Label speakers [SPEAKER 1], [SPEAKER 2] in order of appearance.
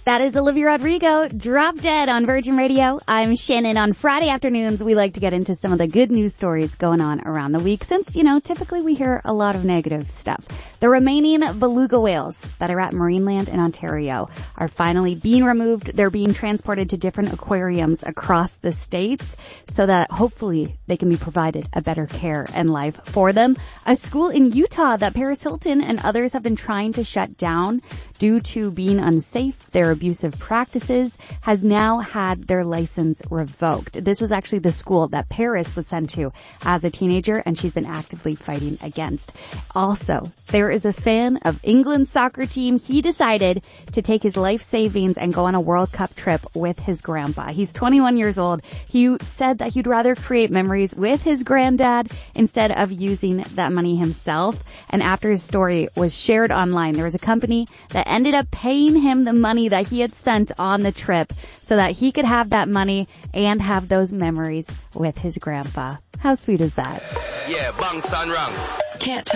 [SPEAKER 1] That is Olivia Rodrigo, Drop Dead on Virgin Radio. I'm Shannon. On Friday afternoons, we like to get into some of the good news stories going on around the week since, typically we hear a lot of negative stuff. The remaining beluga whales that are at Marineland in Ontario are finally being removed. They're being transported to different aquariums across the states so that hopefully they can be provided a better care and life for them. A school in Utah that Paris Hilton and others have been trying to shut down due to being unsafe, their abusive practices, has now had their license revoked. This was actually the school that Paris was sent to as a teenager, and she's been actively fighting against. Also, there is a fan of England's soccer team. He decided to take his life savings and go on a World Cup trip with his grandpa. He's 21 years old. He said that he'd rather create memories with his granddad instead of using that money himself. And after his story was shared online, there was a company that ended up paying him the money that he had spent on the trip so that he could have that money and have those memories with his grandpa. How sweet is that?
[SPEAKER 2] Yeah, bunks and ranks.
[SPEAKER 3] Can't